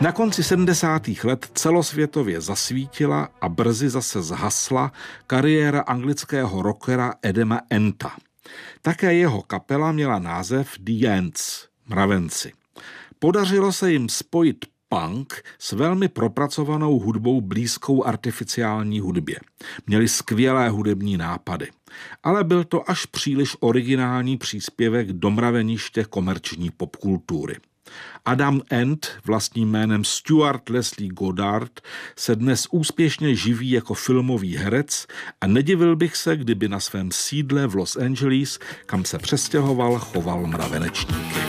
Na konci 70. let celosvětově zasvítila a brzy zase zhasla kariéra anglického rockera Adama Enta. Také jeho kapela měla název The Ants, mravenci. Podařilo se jim spojit punk s velmi propracovanou hudbou blízkou artificiální hudbě. Měli skvělé hudební nápady, ale byl to až příliš originální příspěvek do mraveniště komerční popkultury. Adam Ant, vlastním jménem Stuart Leslie Goddard, se dnes úspěšně živí jako filmový herec a nedivil bych se, kdyby na svém sídle v Los Angeles, kam se přestěhoval, choval mravenečníky.